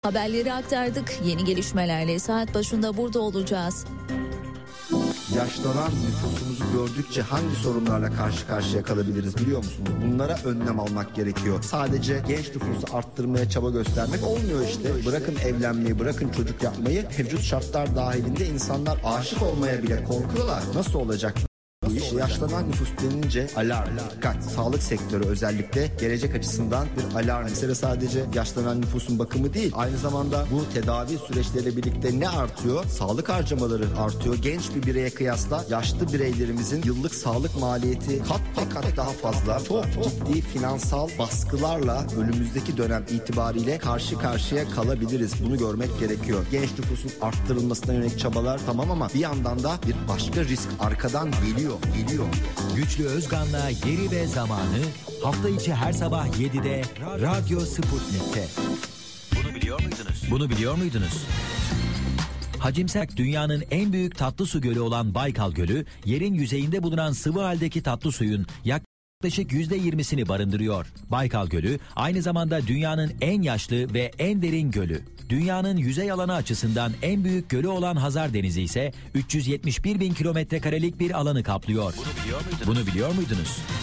Haberleri aktardık. Yeni gelişmelerle saat başında burada olacağız. Yaşlanan nüfusumuzu gördükçe hangi sorunlarla karşı karşıya kalabiliriz biliyor musunuz? Bunlara önlem almak gerekiyor. Sadece genç nüfusu arttırmaya çaba göstermek olmuyor işte. Bırakın evlenmeyi, bırakın çocuk yapmayı. Mevcut şartlar dahilinde insanlar aşık olmaya bile korkuyorlar. Nasıl olacak? Bu iş yaşlanan nüfus denince alarm, dikkat, sağlık sektörü özellikle gelecek açısından bir alarm. Mesele sadece yaşlanan nüfusun bakımı değil, aynı zamanda bu tedavi süreçleriyle birlikte ne artıyor? Sağlık harcamaları artıyor. Genç bir bireye kıyasla yaşlı bireylerimizin yıllık sağlık maliyeti kat be kat daha fazla. Çok ciddi finansal baskılarla önümüzdeki dönem itibariyle karşı karşıya kalabiliriz. Bunu görmek gerekiyor. Genç nüfusun arttırılmasına yönelik çabalar tamam ama bir yandan da bir başka risk arkadan geliyor. Güçlü Özgan'la Yeri ve Zamanı hafta içi her sabah 7'de Radyo Sputnik'te. Bunu biliyor muydunuz? Hacimsel dünyanın en büyük tatlı su gölü olan Baykal Gölü, yerin yüzeyinde bulunan sıvı haldeki tatlı suyun yaklaşık %20'sini barındırıyor. Baykal Gölü aynı zamanda dünyanın en yaşlı ve en derin gölü. Dünyanın yüzey alanı açısından en büyük gölü olan Hazar Denizi ise 371 bin kilometrekarelik bir alanı kaplıyor. Bunu biliyor muydunuz?